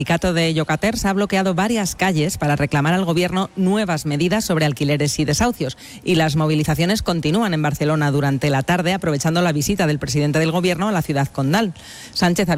El sindicato de Llocaters ha bloqueado varias calles para reclamar al Gobierno nuevas medidas sobre alquileres y desahucios. Y las movilizaciones continúan en Barcelona durante la tarde, aprovechando la visita del presidente del Gobierno a la ciudad condal. Sánchez